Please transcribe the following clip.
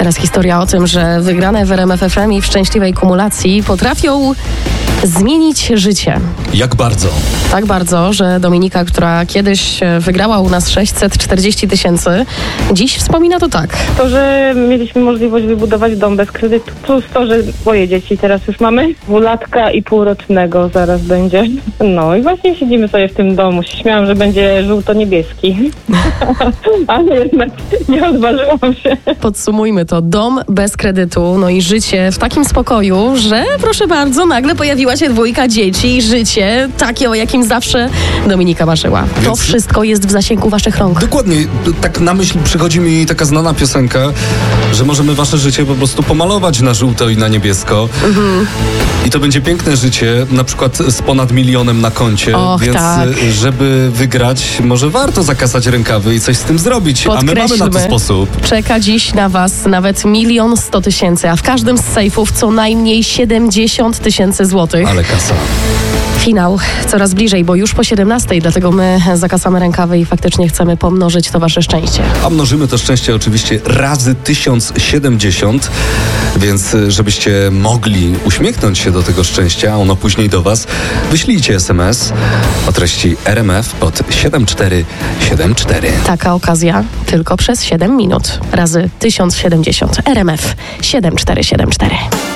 teraz historia o tym, że wygrane w RMF FM i w szczęśliwej kumulacji potrafią zmienić życie. Jak bardzo? Tak bardzo, że Dominika, która kiedyś wygrała u nas 640 000, dziś wspomina to tak. To, że mieliśmy możliwość wybudować dom bez kredytu, plus to, że moje dzieci teraz już mamy, 2-latka i półrocznego zaraz będzie. No i właśnie siedzimy sobie w tym domu. Śmiałam, że będzie żółto-niebieski, ale jednak nie odważyłam się. Podsumujmy to. Dom bez kredytu, no i życie w takim spokoju, że proszę bardzo, nagle pojawiła się 2 dzieci i życie takie, o jakim zawsze Dominika marzyła. To wszystko jest w zasięgu waszych rąk. Dokładnie. Tak na myśl przychodzi mi taka znana piosenka, że możemy wasze życie po prostu pomalować na żółto i na niebiesko. I to będzie piękne życie, na przykład z ponad 1 milionem na koncie. Och, więc tak. żeby wygrać, może warto zakasać rękawy i coś z tym zrobić. A my mamy na to sposób. Czeka dziś na was nawet 1 100 000, a w każdym z sejfów co najmniej 70 000 złotych. Ale kasa. Finał coraz bliżej, bo już po 17:00, dlatego my zakasamy rękawy i faktycznie chcemy pomnożyć to wasze szczęście. A mnożymy to szczęście oczywiście razy 1070, więc żebyście mogli uśmiechnąć się do tego szczęścia, ono później do was, wyślijcie SMS o treści RMF pod 7474. Taka okazja tylko przez 7 minut. Razy 1070. RMF 7474.